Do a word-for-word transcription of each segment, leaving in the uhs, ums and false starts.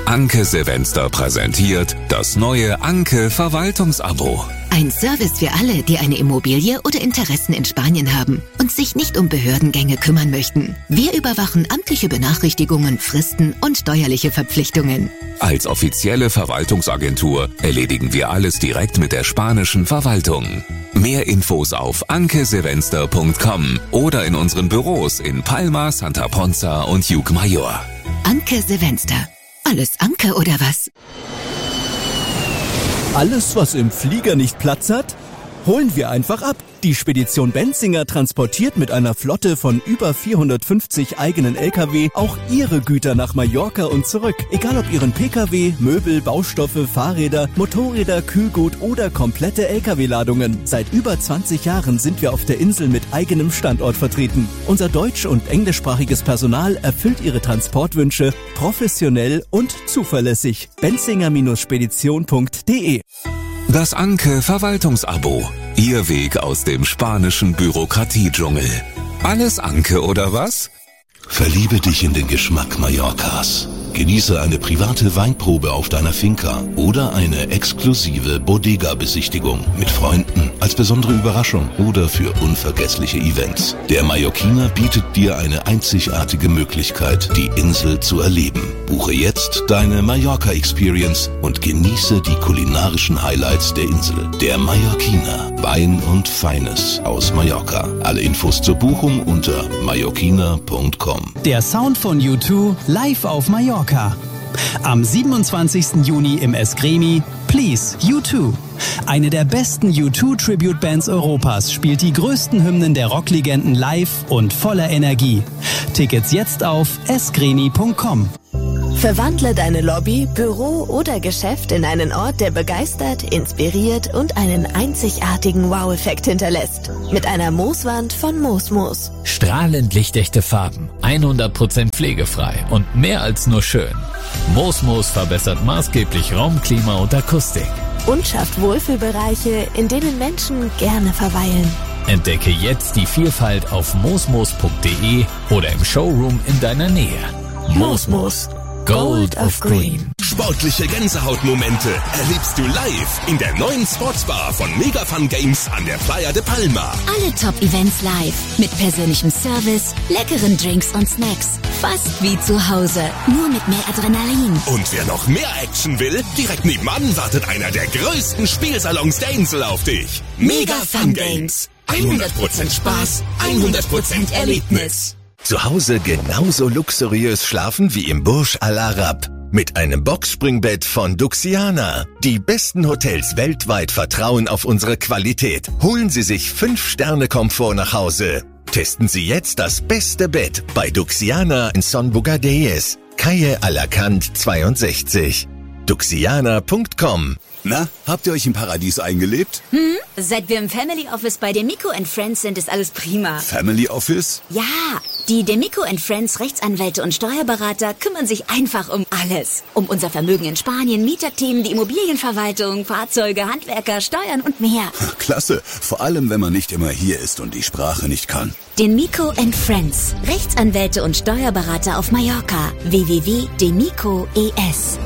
Anke Silvester präsentiert das neue Anke Verwaltungsabo. Ein Service für alle, die eine Immobilie oder Interessen in Spanien haben und sich nicht um Behördengänge kümmern möchten. Wir überwachen amtliche Benachrichtigungen, Fristen und steuerliche Verpflichtungen. Als offizielle Verwaltungsagentur erledigen wir alles direkt mit der spanischen Verwaltung. Mehr Infos auf anke silvester punkt com oder in unseren Büros in Palma, Santa Ponza und Llucmajor. Anke Silvester. Alles Anke oder was? Alles, was im Flieger nicht Platz hat, holen wir einfach ab. Die Spedition Benzinger transportiert mit einer Flotte von über vierhundertfünfzig eigenen L K W auch Ihre Güter nach Mallorca und zurück. Egal ob Ihren P K W, Möbel, Baustoffe, Fahrräder, Motorräder, Kühlgut oder komplette L K W-Ladungen. Seit über zwanzig Jahren sind wir auf der Insel mit eigenem Standort vertreten. Unser deutsch- und englischsprachiges Personal erfüllt Ihre Transportwünsche professionell und zuverlässig. benzinger Spedition punkt de. Das Anke Verwaltungsabo. Ihr Weg aus dem spanischen Bürokratiedschungel. Alles Anke oder was? Verliebe dich in den Geschmack Mallorcas. Genieße eine private Weinprobe auf deiner Finca oder eine exklusive Bodega-Besichtigung mit Freunden als besondere Überraschung oder für unvergessliche Events. Der Mallorquiner bietet dir eine einzigartige Möglichkeit, die Insel zu erleben. Buche jetzt deine Mallorca-Experience und genieße die kulinarischen Highlights der Insel. Der Mallorquiner. Wein und Feines aus Mallorca. Alle Infos zur Buchung unter mallorquiner punkt com. Der Sound von U zwei live auf Mallorca. Am siebenundzwanzigsten Juni im Eskremi, Please, U zwei. Eine der besten U zwei Tribute-Bands Europas spielt die größten Hymnen der Rocklegenden live und voller Energie. Tickets jetzt auf eskreni punkt com. Verwandle deine Lobby, Büro oder Geschäft in einen Ort, der begeistert, inspiriert und einen einzigartigen Wow-Effekt hinterlässt. Mit einer Mooswand von Moosmoos. Strahlend lichtechte Farben, hundert Prozent pflegefrei und mehr als nur schön. Moosmoos verbessert maßgeblich Raum, Klima und Akustik. Und schafft Wohlfühlbereiche, in denen Menschen gerne verweilen. Entdecke jetzt die Vielfalt auf moosmoos punkt de oder im Showroom in deiner Nähe. Moosmoos. Gold of Green. Sportliche Gänsehautmomente erlebst du live in der neuen Sportsbar von Mega Fun Games an der Playa de Palma. Alle Top-Events live. Mit persönlichem Service, leckeren Drinks und Snacks. Fast wie zu Hause, nur mit mehr Adrenalin. Und wer noch mehr Action will, direkt nebenan wartet einer der größten Spielsalons der Insel auf dich. Mega Fun Games. hundert Prozent Spaß, hundert Prozent Erlebnis. Zu Hause genauso luxuriös schlafen wie im Burj Al Arab. Mit einem Boxspringbett von Duxiana. Die besten Hotels weltweit vertrauen auf unsere Qualität. Holen Sie sich fünf Sterne Komfort nach Hause. Testen Sie jetzt das beste Bett bei Duxiana in Son Bogadelles, Calle Alacant zweiundsechzig. duxiana punkt com. Na, habt ihr euch im Paradies eingelebt? Hm, seit wir im Family Office bei Demico and Friends sind, ist alles prima. Family Office? Ja, die Demico and Friends Rechtsanwälte und Steuerberater kümmern sich einfach um alles. Um unser Vermögen in Spanien, Mieterthemen, die Immobilienverwaltung, Fahrzeuge, Handwerker, Steuern und mehr. Klasse, vor allem wenn man nicht immer hier ist und die Sprache nicht kann. Demico and Friends Rechtsanwälte und Steuerberater auf Mallorca. w w w punkt demico punkt e s.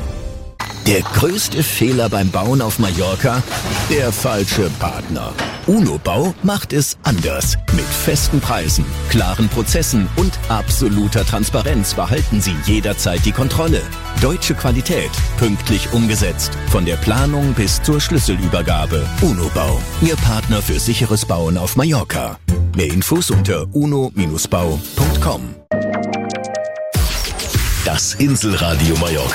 Der größte Fehler beim Bauen auf Mallorca? Der falsche Partner. UNOBAU macht es anders. Mit festen Preisen, klaren Prozessen und absoluter Transparenz behalten Sie jederzeit die Kontrolle. Deutsche Qualität, pünktlich umgesetzt. Von der Planung bis zur Schlüsselübergabe. UNOBAU, Ihr Partner für sicheres Bauen auf Mallorca. Mehr Infos unter uno Bindestrich bau punkt com. Das Inselradio Mallorca.